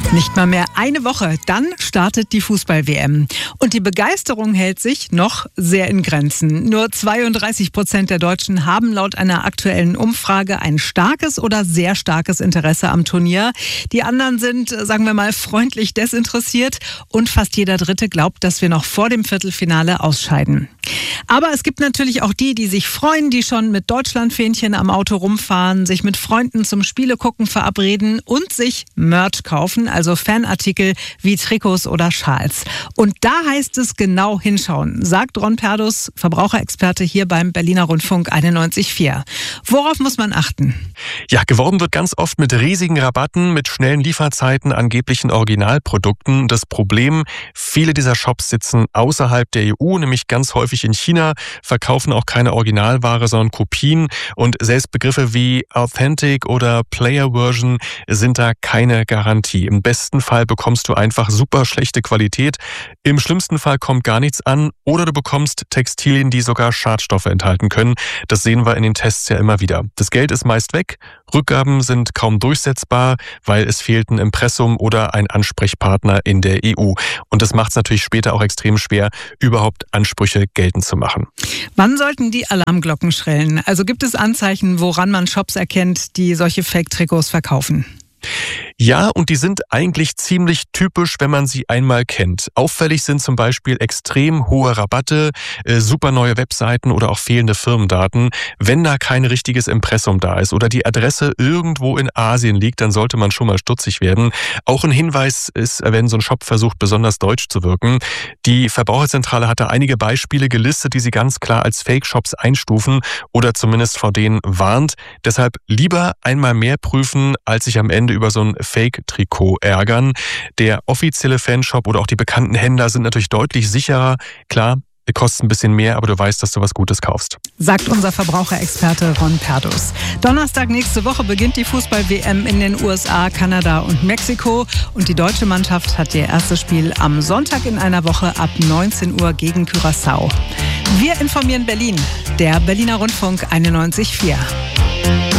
Nicht mal mehr eine Woche, dann startet die Fußball-WM. Und die Begeisterung hält sich noch sehr in Grenzen. Nur 32% der Deutschen haben laut einer aktuellen Umfrage ein starkes oder sehr starkes Interesse am Turnier. Die anderen sind, sagen wir mal, freundlich desinteressiert. Und fast jeder Dritte glaubt, dass wir noch vor dem Viertelfinale ausscheiden. Aber es gibt natürlich auch die sich freuen, die schon mit Deutschlandfähnchen am Auto rumfahren, sich mit Freunden zum Spielegucken verabreden und sich Merch kaufen, also Fanartikel wie Trikots oder Schals. Und da heißt es genau hinschauen, sagt Ron Perdus, Verbraucherexperte hier beim Berliner Rundfunk 91.4. Worauf muss man achten? Ja, geworben wird ganz oft mit riesigen Rabatten, mit schnellen Lieferzeiten, angeblichen Originalprodukten. Das Problem, viele dieser Shops sitzen außerhalb der EU, nämlich ganz häufig in China, verkaufen auch keine Originalware, sondern Kopien. Und selbst Begriffe wie Authentic oder Player Version sind da keine Garantie. Im besten Fall bekommst du einfach super schlechte Qualität. Im schlimmsten Fall kommt gar nichts an oder du bekommst Textilien, die sogar Schadstoffe enthalten können. Das sehen wir in den Tests ja immer wieder. Das Geld ist meist weg, Rückgaben sind kaum durchsetzbar, weil es fehlt ein Impressum oder ein Ansprechpartner in der EU. Und das macht es natürlich später auch extrem schwer, überhaupt Ansprüche geltend zu machen. Wann sollten die Alarmglocken schrillen? Also gibt es Anzeichen, woran man Shops erkennt, die solche Fake-Trikots verkaufen? Ja, und die sind eigentlich ziemlich typisch, wenn man sie einmal kennt. Auffällig sind zum Beispiel extrem hohe Rabatte, super neue Webseiten oder auch fehlende Firmendaten. Wenn da kein richtiges Impressum da ist oder die Adresse irgendwo in Asien liegt, dann sollte man schon mal stutzig werden. Auch ein Hinweis ist, wenn so ein Shop versucht, besonders deutsch zu wirken. Die Verbraucherzentrale hat da einige Beispiele gelistet, die sie ganz klar als Fake-Shops einstufen oder zumindest vor denen warnt. Deshalb lieber einmal mehr prüfen, als sich am Ende über so ein Fake-Trikot ärgern. Der offizielle Fanshop oder auch die bekannten Händler sind natürlich deutlich sicherer. Klar, kostet ein bisschen mehr, aber du weißt, dass du was Gutes kaufst. Sagt unser Verbraucherexperte Ron Perdus. Donnerstag nächste Woche beginnt die Fußball-WM in den USA, Kanada und Mexiko. Und die deutsche Mannschaft hat ihr erstes Spiel am Sonntag in einer Woche ab 19 Uhr gegen Curaçao. Wir informieren Berlin, der Berliner Rundfunk 91.4.